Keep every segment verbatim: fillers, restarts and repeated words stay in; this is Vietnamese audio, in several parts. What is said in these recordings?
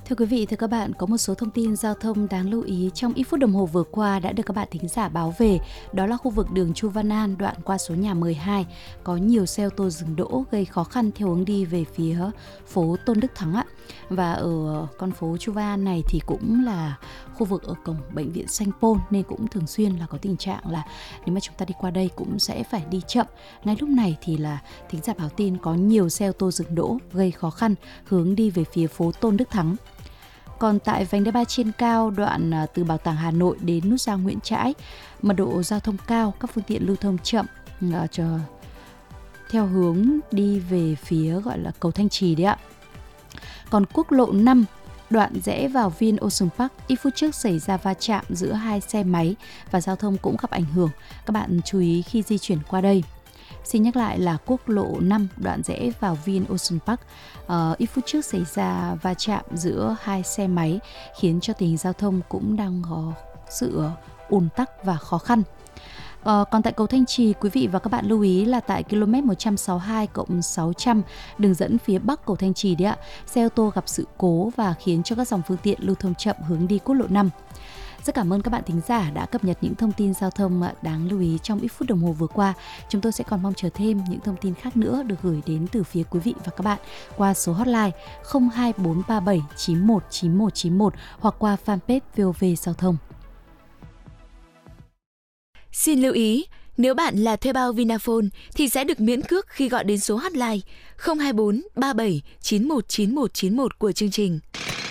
Thưa quý vị, thưa các bạn, có một số thông tin giao thông đáng lưu ý trong ít phút đồng hồ vừa qua đã được các bạn thính giả báo về. Đó là khu vực đường Chu Văn An đoạn qua số nhà mười hai có nhiều xe ô tô dừng đỗ gây khó khăn theo hướng đi về phía phố Tôn Đức Thắng ạ. Và ở con phố Chu Văn An này thì cũng là khu vực ở cổng bệnh viện Sanh Pôn, nên cũng thường xuyên là có tình trạng là nếu mà chúng ta đi qua đây cũng sẽ phải đi chậm. Ngay lúc này thì là thính giả báo tin có nhiều xe ô tô dừng đỗ gây khó khăn hướng đi về phía phố Tôn Đức Thắng. Còn tại vành đai ba trên cao đoạn từ Bảo tàng Hà Nội đến nút giao Nguyễn Trãi, mật độ giao thông cao, các phương tiện lưu thông chậm cho theo hướng đi về phía gọi là cầu Thanh Trì đấy ạ. Còn quốc lộ năm đoạn rẽ vào Vin Ocean Park, ít phút trước xảy ra va chạm giữa hai xe máy và giao thông cũng gặp ảnh hưởng. Các bạn chú ý khi di chuyển qua đây. Xin nhắc lại là quốc lộ năm đoạn rẽ vào Vin Ocean Park, uh, ít phút trước xảy ra va chạm giữa hai xe máy khiến cho tình hình giao thông cũng đang có sự ùn tắc và khó khăn. Uh, còn tại cầu Thanh Trì, quý vị và các bạn lưu ý là tại km một trăm sáu mươi hai cộng sáu trăm đường dẫn phía bắc cầu Thanh Trì đấy ạ, xe ô tô gặp sự cố và khiến cho các dòng phương tiện lưu thông chậm hướng đi quốc lộ năm. Rất cảm ơn các bạn thính giả đã cập nhật những thông tin giao thông đáng lưu ý trong ít phút đồng hồ vừa qua. Chúng tôi sẽ còn mong chờ thêm những thông tin khác nữa được gửi đến từ phía quý vị và các bạn qua số hotline không hai bốn ba bảy chín một chín một chín một hoặc qua fanpage vê o vê Giao thông. Xin lưu ý, nếu bạn là thuê bao Vinaphone thì sẽ được miễn cước khi gọi đến số hotline không hai bốn ba bảy chín một chín một chín một của chương trình.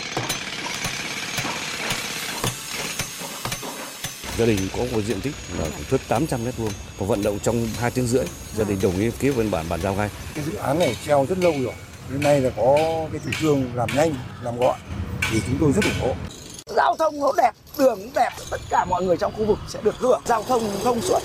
Gia đình có một diện tích là thước tám trăm mét vuông, có vận động trong hai tiếng rưỡi, gia đình đồng ý ký văn bản bàn giao ngay. Cái dự án này treo rất lâu rồi, đến nay là có cái chủ trương làm nhanh, làm gọn, thì chúng tôi rất ủng hộ. Giao thông nó đẹp, đường cũng đẹp, tất cả mọi người trong khu vực sẽ được hưởng giao thông thông suốt.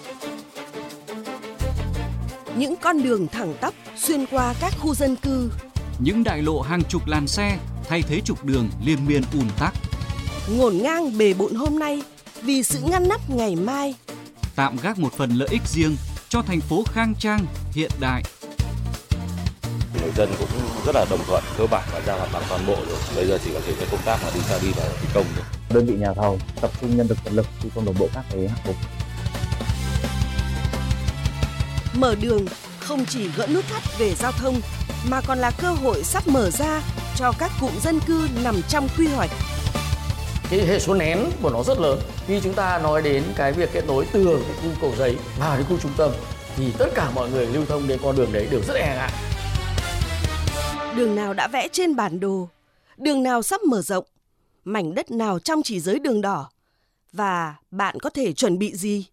Những con đường thẳng tắp xuyên qua các khu dân cư, những đại lộ hàng chục làn xe thay thế trục đường liên miên ùn tắc, ngổn ngang bề bộn hôm nay vì sự ngăn nắp ngày mai, tạm gác một phần lợi ích riêng cho thành phố khang trang, hiện đại. Người dân cũng rất là đồng thuận, cơ bản và giao mặt bằng toàn bộ rồi. Bây giờ chỉ có thể cái công tác mà đi ra đi vào thi công thôi. Đơn vị nhà thầu tập trung nhân lực vật lực thi công đồng bộ các cái hạng mục. Mở đường không chỉ gỡ nút thắt về giao thông mà còn là cơ hội sắp mở ra cho các cụm dân cư nằm trong quy hoạch. Cái hệ số nén của nó rất lớn. Khi chúng ta nói đến cái việc kết nối từ cái khu Cầu Giấy vào đến khu trung tâm thì tất cả mọi người lưu thông đến con đường đấy đều rất e ngại. Đường nào đã vẽ trên bản đồ, đường nào sắp mở rộng, mảnh đất nào trong chỉ giới đường đỏ, và bạn có thể chuẩn bị gì?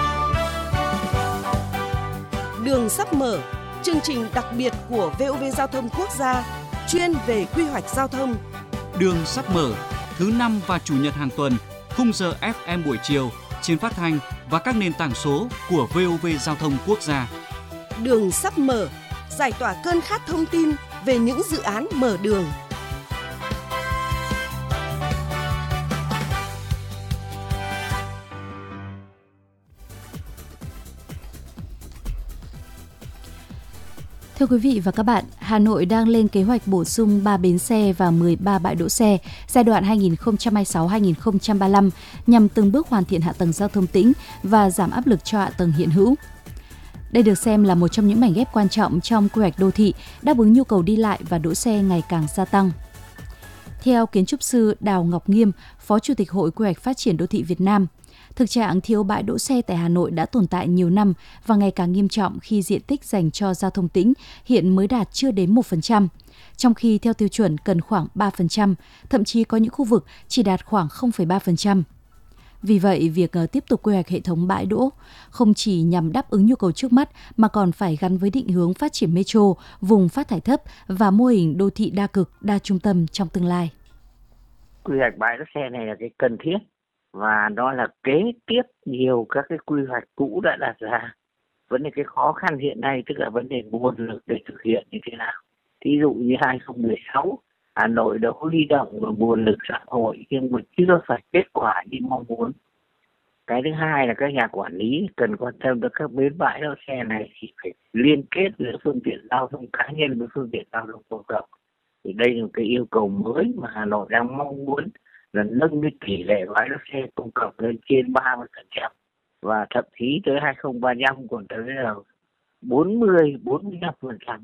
Đường sắp mở, chương trình đặc biệt của vê o vê Giao thông Quốc gia chuyên về quy hoạch giao thông. Đường sắp mở, thứ năm và chủ nhật hàng tuần, khung giờ ép em buổi chiều trên phát thanh và các nền tảng số của vê o vê Giao thông Quốc gia. Đường sắp mở, giải tỏa cơn khát thông tin về những dự án mở đường. Thưa quý vị và các bạn, Hà Nội đang lên kế hoạch bổ sung ba bến xe và mười ba bãi đỗ xe giai đoạn hai nghìn không trăm hai mươi sáu đến hai nghìn không trăm ba mươi lăm nhằm từng bước hoàn thiện hạ tầng giao thông tĩnh và giảm áp lực cho hạ tầng hiện hữu. Đây được xem là một trong những mảnh ghép quan trọng trong quy hoạch đô thị, đáp ứng nhu cầu đi lại và đỗ xe ngày càng gia tăng. Theo kiến trúc sư Đào Ngọc Nghiêm, Phó Chủ tịch Hội Quy hoạch Phát triển Đô thị Việt Nam, thực trạng thiếu bãi đỗ xe tại Hà Nội đã tồn tại nhiều năm và ngày càng nghiêm trọng khi diện tích dành cho giao thông tĩnh hiện mới đạt chưa đến một phần trăm, trong khi theo tiêu chuẩn cần khoảng ba phần trăm, thậm chí có những khu vực chỉ đạt khoảng không phẩy ba phần trăm. Vì vậy, việc tiếp tục quy hoạch hệ thống bãi đỗ không chỉ nhằm đáp ứng nhu cầu trước mắt mà còn phải gắn với định hướng phát triển metro, vùng phát thải thấp và mô hình đô thị đa cực, đa trung tâm trong tương lai. Quy hoạch bãi đỗ xe này là cái cần thiết và nó là kế tiếp nhiều các cái quy hoạch cũ đã đặt ra. Vấn đề cái khó khăn hiện nay tức là vấn đề nguồn lực để thực hiện như thế nào. Thí dụ như hai không một sáu, Hà Nội đã huy động vào nguồn lực xã hội nhưng mà chưa phải kết quả như mong muốn. Cái thứ hai là các nhà quản lý cần quan tâm đến các bến bãi đỗ xe này thì phải liên kết giữa phương tiện giao thông cá nhân với phương tiện giao thông công cộng. Thì đây là một cái yêu cầu mới mà Hà Nội đang mong muốn là nâng cái tỷ lệ bãi đỗ xe công cộng lên trên ba mươi phần trăm, và thậm chí tới hai không ba lăm còn tới là bốn mươi, bốn mươi lăm phần trăm.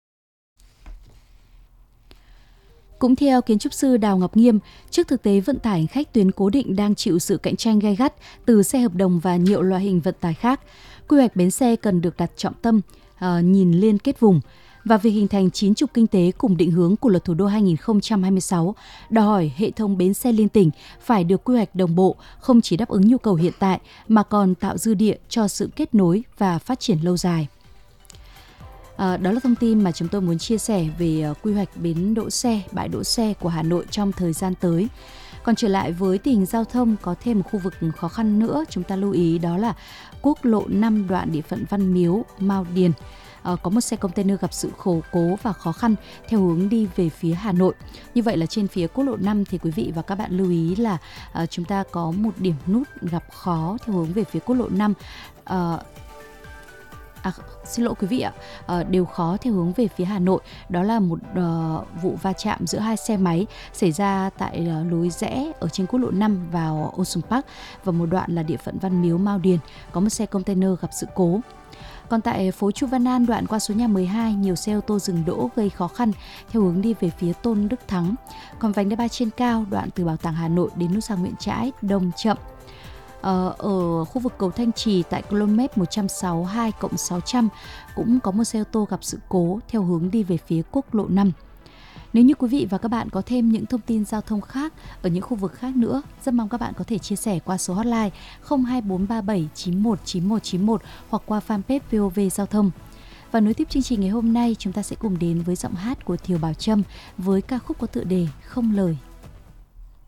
Cũng theo kiến trúc sư Đào Ngọc Nghiêm, trước thực tế vận tải hành khách tuyến cố định đang chịu sự cạnh tranh gay gắt từ xe hợp đồng và nhiều loại hình vận tải khác, quy hoạch bến xe cần được đặt trọng tâm, uh, nhìn liên kết vùng. Và việc hình thành chín trục kinh tế cùng định hướng của Luật Thủ đô hai không hai sáu đòi hỏi hệ thống bến xe liên tỉnh phải được quy hoạch đồng bộ, không chỉ đáp ứng nhu cầu hiện tại mà còn tạo dư địa cho sự kết nối và phát triển lâu dài. À, đó là thông tin mà chúng tôi muốn chia sẻ về uh, quy hoạch bến đỗ xe, bãi đỗ xe của Hà Nội trong thời gian tới. Còn trở lại với tình hình giao thông, có thêm một khu vực khó khăn nữa chúng ta lưu ý, đó là quốc lộ năm đoạn địa phận Văn Miếu, Mao Điền. À, có một xe container gặp sự khổ cố và khó khăn theo hướng đi về phía Hà Nội. Như vậy là trên phía quốc lộ năm thì quý vị và các bạn lưu ý là à, chúng ta có một điểm nút gặp khó theo hướng về phía quốc lộ năm. À, À, xin lỗi quý vị ạ, à, đều khó theo hướng về phía Hà Nội. Đó là một uh, vụ va chạm giữa hai xe máy xảy ra tại uh, lối rẽ ở trên quốc lộ năm vào Ocean Park, và một đoạn là địa phận Văn Miếu, Mao Điền có một xe container gặp sự cố. Còn tại phố Chu Văn An đoạn qua số nhà mười hai, nhiều xe ô tô dừng đỗ gây khó khăn theo hướng đi về phía Tôn Đức Thắng. Còn vành đai ba trên cao đoạn từ Bảo tàng Hà Nội đến nút giao Nguyễn Trãi đông chậm. Ờ, ở khu vực cầu Thanh Trì tại km một trăm sáu mươi hai cộng sáu trăm cũng có một xe ô tô gặp sự cố theo hướng đi về phía quốc lộ năm. Nếu như quý vị và các bạn có thêm những thông tin giao thông khác ở những khu vực khác nữa, rất mong các bạn có thể chia sẻ qua số hotline không hai bốn ba bảy chín một chín một chín một hoặc qua fanpage vê o vê Giao thông. Và nối tiếp chương trình ngày hôm nay, chúng ta sẽ cùng đến với giọng hát của Thiều Bảo Trâm với ca khúc có tựa đề Không Lời.